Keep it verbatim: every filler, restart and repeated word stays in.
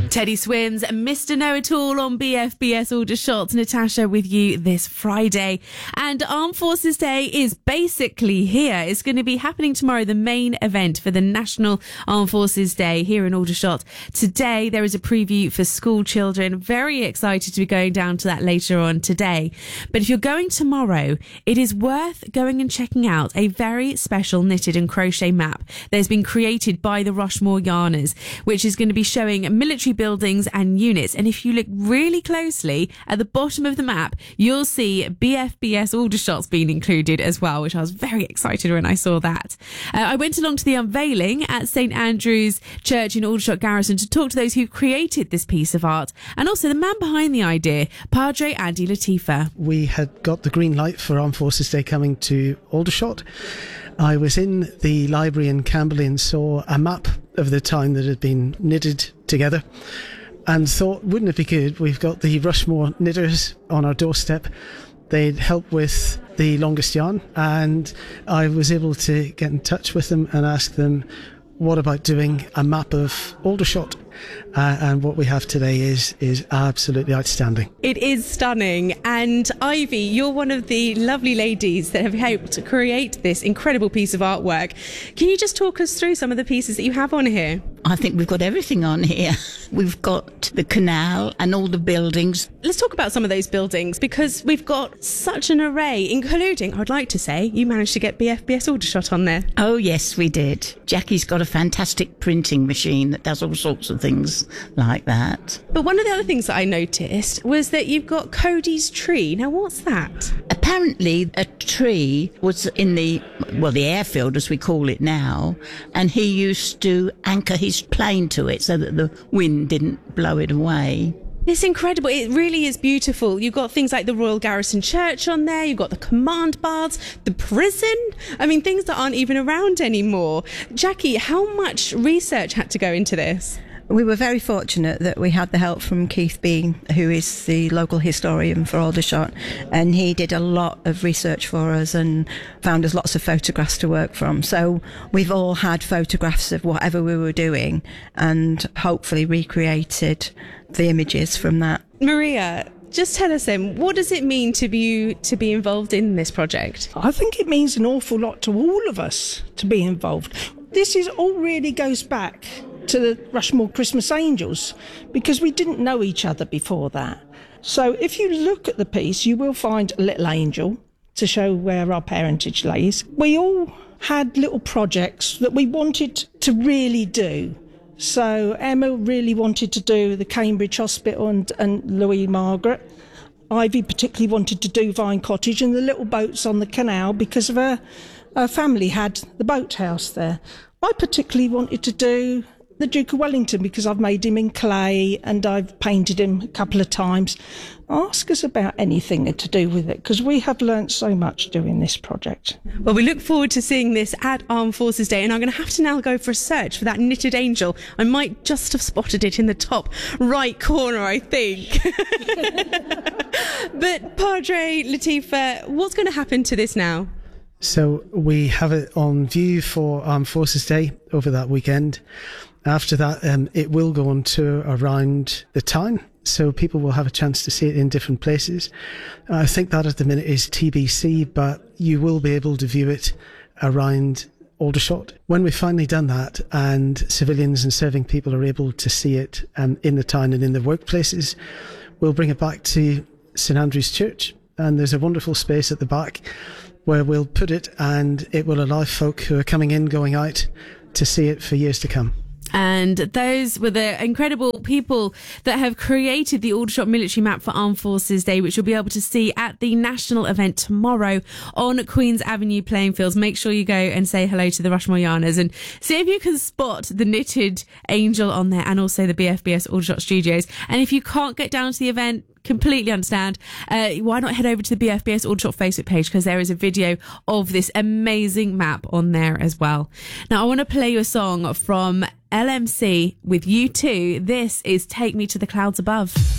Teddy Swims, Mister Know-It-All on B F B S Aldershot. Natasha with you this Friday. And Armed Forces Day is basically here. It's going to be happening tomorrow, the main event for the National Armed Forces Day here in Aldershot. Today, there is a preview for school children. Very excited to be going down to that later on today. But if you're going tomorrow, it is worth going and checking out a very special knitted and crochet map that has been created by the Rushmore Yarners, which is going to be showing military buildings and units. And if you look really closely at the bottom of the map, you'll see B F B S Aldershot's been included as well, which I was very excited when I saw that. Uh, I went along to the unveiling at St Andrew's Church in Aldershot Garrison to talk to those who created this piece of art and also the man behind the idea, Padre Andy Latifa. We had got the green light for Armed Forces Day coming to Aldershot. I was in the library in Camberley and saw a map of the town that had been knitted together and thought, wouldn't it be good? We've got the Rushmore knitters on our doorstep. They'd help with the longest yarn, and I was able to get in touch with them and ask them, what about doing a map of Aldershot? Uh, and what we have today is is absolutely outstanding. It is stunning. And Ivy, you're one of the lovely ladies that have helped create this incredible piece of artwork. Can you just talk us through some of the pieces that you have on here? I think we've got everything on here. We've got the canal and all the buildings. Let's talk about some of those buildings, because we've got such an array, including, I'd like to say, you managed to get B F B S Aldershot on there. Oh, yes, we did. Jackie's got a fantastic printing machine that does all sorts of things like that. But one of the other things that I noticed was that you've got Cody's tree. Now, what's that? Apparently, a tree was in the, well, the airfield, as we call it now, and he used to anchor his plane to it so that the wind didn't blow it away. It's incredible. It really is beautiful. You've got things like the Royal Garrison Church on there. You've got the command baths, the prison. I mean, things that aren't even around anymore. Jackie, how much research had to go into this? We were very fortunate that we had the help from Keith Bean, who is the local historian for Aldershot, and he did a lot of research for us and found us lots of photographs to work from. So we've all had photographs of whatever we were doing and hopefully recreated the images from that. Maria, just tell us then, what does it mean to be to be involved in this project? I think it means an awful lot to all of us to be involved. This is all really goes back to the Rushmore Christmas Angels, because we didn't know each other before that. So if you look at the piece, you will find a little angel to show where our parentage lays. We all had little projects that we wanted to really do. So Emma really wanted to do the Cambridge Hospital and, and Louis Margaret. Ivy particularly wanted to do Vine Cottage and the little boats on the canal because of her, her family had the boathouse there. I particularly wanted to do the Duke of Wellington because I've made him in clay and I've painted him a couple of times. Ask us about anything to do with it, because we have learnt so much doing this project. Well, we look forward to seeing this at Armed Forces Day, and I'm going to have to now go for a search for that knitted angel. I might just have spotted it in the top right corner, I think. But Padre Latifa, what's going to happen to this now? So we have it on view for Armed Forces Day over that weekend. After that, um, it will go on tour around the town, so people will have a chance to see it in different places. I think that at the minute is T B C, but you will be able to view it around Aldershot. When we've finally done that and civilians and serving people are able to see it um, in the town and in the workplaces, we'll bring it back to St Andrew's Church, and there's a wonderful space at the back where we'll put it, and it will allow folk who are coming in, going out, to see it for years to come. And those were the incredible people that have created the Aldershot Military Map for Armed Forces Day, which you'll be able to see at the national event tomorrow on Queen's Avenue playing fields. Make sure you go and say hello to the Rushmore Yarners and see if you can spot the knitted angel on there, and also the B F B S Aldershot Studios. And if you can't get down to the event, completely understand, uh, why not head over to the B F B S Aldershot Facebook page, because there is a video of this amazing map on there as well. Now I want to play you a song from L M C with U two. This is Take Me to the Clouds Above.